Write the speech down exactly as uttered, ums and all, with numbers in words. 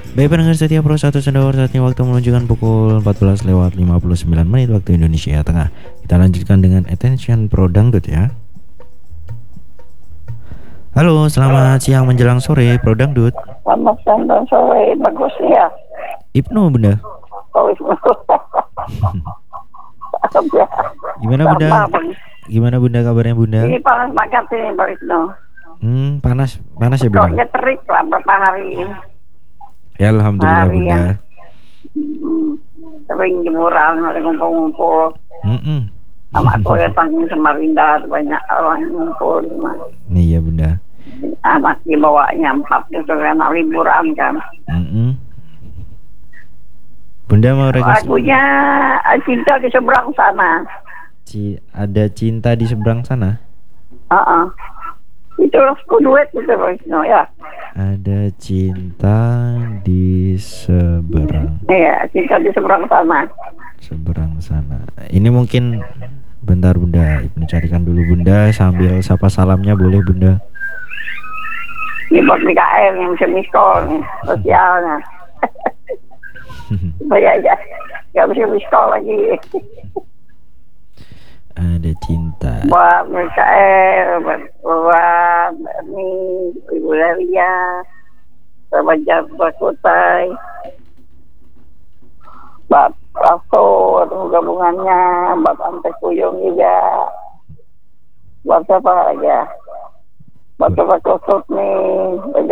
Baik pendengar setia Pro satu Sendawar, saatnya waktu menunjukkan pukul empat belas lewat lima puluh sembilan menit waktu Indonesia Tengah. Kita lanjutkan dengan Attention Pro Dangdut ya. Halo, selamat siang menjelang sore Pro Dangdut. Selamat siang dan sore, bagus ya. Ibnu bunda. Oh, Ibnu. Gimana bunda? Gimana bunda kabarnya bunda? Ini panas banget ini Pak Ibnu. Hmm, panas, panas ya bunda. Koknya terik lah beberapa hari ini. Ya alhamdulillah Hari bunda. yang hmm, sering jemuran, ada ngumpul-ngumpul. Mm-mm. Sama aku ya tanggung Samarinda, banyak orang ngumpul. Iya bunda. Anak dibawanya empat itu karena liburan kan. Mm-mm. Bunda mau request Lagunya Cinta di Seberang Sana. Ci, ada cinta di seberang sana. Uh-uh. Itu lagu duet itu Pak Ibnu ya. Ada cinta di seberang Iya, Cinta di Seberang Sana. seberang sana. Ini mungkin bentar bunda, Ibnu carikan dulu bunda sambil sapa salamnya boleh bunda. Ini buat B K M yang bisa miskol nih, sosialnya. Supaya aja gak bisa miskol lagi. Ada cinta. Buat B K M, buat buat ini Ibu Dalia, sama Jabat Kutai, buat Rasul gabungannya, buat Ante Kuyung juga, buat siapa aja, buat Bapak Kusut nih.